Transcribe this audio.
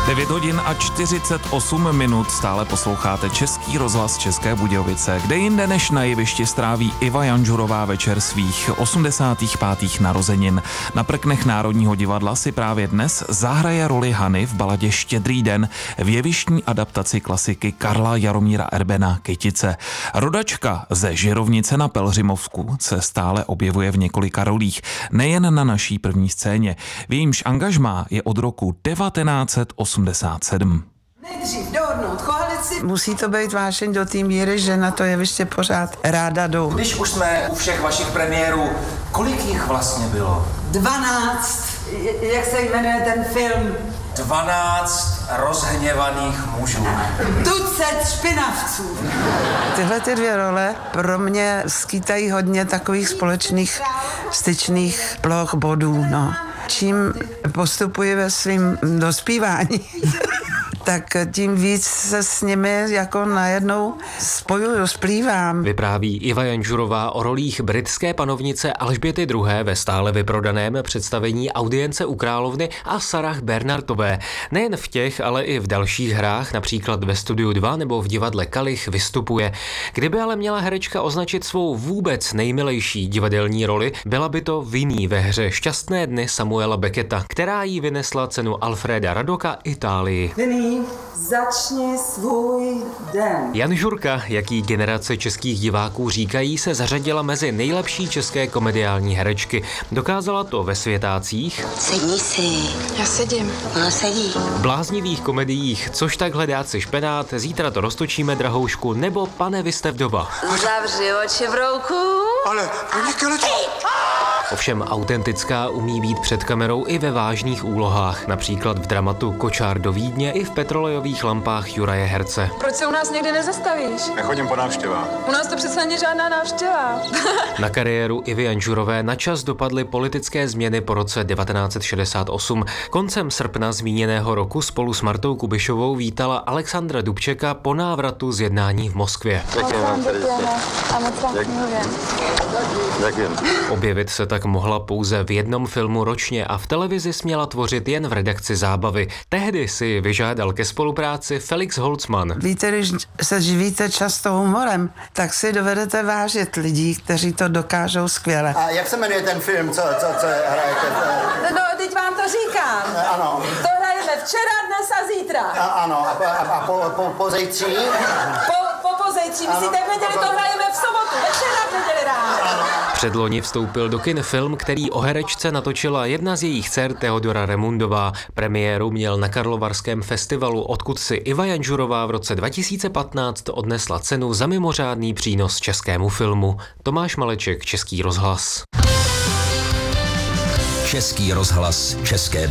9 hodin a 48 minut stále posloucháte Český rozhlas České Budějovice, kde jinde než na jevišti stráví Iva Janžurová večer svých 85. narozenin. Na prknech Národního divadla si právě dnes zahraje roli Hany v baladě Štědrý den v jevištní adaptaci klasiky Karla Jaromíra Erbena Kytice. Rodačka ze Žirovnice na Pelhřimovsku se stále objevuje v několika rolích, nejen na naší první scéně. V jejímž angažmá je od roku 1987. Nejdřív dohodnout koalici. Musí to být vášeň do té míry, že na to jeviště pořád ráda jdu. Když už jsme u všech vašich premiérů, kolik jich vlastně bylo? 12. Jak se jmenuje ten film? 12 rozhněvaných mužů. Tucet špinavců. Tyhle ty dvě role pro mě skýtají hodně takových společných styčných ploch bodů, no. Čím postupuji ve svým dospívání, tak tím víc se s nimi jako najednou spojuju, splývám. Vypráví Iva Janžurová o rolích britské panovnice Alžběty II. Ve stále vyprodaném představení Audience u královny a Sarah Bernardové. Nejen v těch, ale i v dalších hrách, například ve Studiu 2 nebo v divadle Kalich, vystupuje. Kdyby ale měla herečka označit svou vůbec nejmilejší divadelní roli, byla by to Vinnie ve hře Šťastné dny Samuela Becketa, která jí vynesla cenu Alfreda Radoka Itálii. Vinnie, začni svůj den. Janžurka, jak jí generace českých diváků říkají, se zařadila mezi nejlepší české komediální herečky. Dokázala to ve Světácích. Sedni si. Já sedím. Ona sedí. Bláznivých komediích Což tak hledáci špenát, Zítra to roztočíme, drahoušku, nebo Pane, vy jste vdova. Zavři oči, brouku. Ale, Ovšem autentická umí být před kamerou i ve vážných úlohách, například v dramatu Kočár do Vídně i v Petrolejových lampách Juraje Herce. Proč se u nás někdy nezastavíš? nechodím po návštěvách. U nás to přece není žádná návštěva. Na kariéru Ivy Janžurové načas dopadly politické změny po roce 1968. Koncem srpna zmíněného roku spolu s Martou Kubišovou vítala Alexandra Dubčeka po návratu z jednání v Moskvě. A moc vám mluvím. Objevit se tak mohla pouze v jednom filmu ročně a v televizi směla tvořit jen v redakci Zábavy. Tehdy si vyžádal ke spolupráci Felix Holzmann. Víte, když se živíte často humorem, tak si dovedete vážit lidí, kteří to dokážou skvěle. A jak se jmenuje ten film, co hrajete? No, teď vám to říkám. Ano. To hrajeme včera, dnes a zítra. Ano, a po zítří? Po pozejtří. Myslíte, v neděli to hrajeme v sobotu, večera v neděli ráno. Předloni vstoupil do kin film, který o herečce natočila jedna z jejich dcer Teodora Remundová. Premiéru měl na Karlovarském festivalu, odkud si Iva Janžurová v roce 2015 odnesla cenu za mimořádný přínos českému filmu. Tomáš Maleček, Český rozhlas. Český rozhlas České